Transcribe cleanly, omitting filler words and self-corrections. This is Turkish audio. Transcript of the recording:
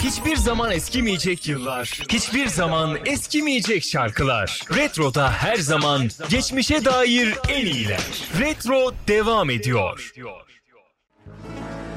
Hiçbir zaman eskimeyecek yıllar, hiçbir zaman eskimeyecek şarkılar. Retro'da her zaman geçmişe dair en iyiler. Retro devam ediyor.